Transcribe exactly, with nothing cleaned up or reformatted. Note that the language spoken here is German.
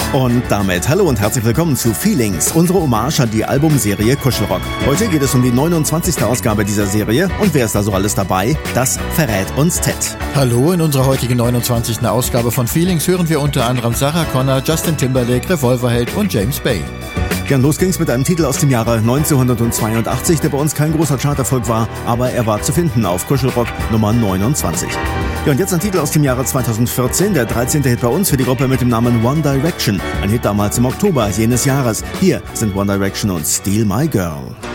Und damit hallo und herzlich willkommen zu Feelings, unsere Hommage an die Albumserie Kuschelrock. Heute geht es um die neunundzwanzigste Ausgabe dieser Serie und wer ist da so alles dabei? Das verrät uns Ted. Hallo, in unserer heutigen neunundzwanzigsten Ausgabe von Feelings hören wir unter anderem Sarah Connor, Justin Timberlake, Revolverheld und James Bay. Gern los ging's mit einem Titel aus dem Jahre neunzehnhundertzweiundachtzig, der bei uns kein großer Charterfolg war, aber er war zu finden auf Kuschelrock Nummer neunundzwanzig. Ja, und jetzt ein Titel aus dem Jahre zweitausendvierzehn, der dreizehnte Hit bei uns für die Gruppe mit dem Namen One Direction. Ein Hit damals im Oktober jenes Jahres. Hier sind One Direction und Steal My Girl.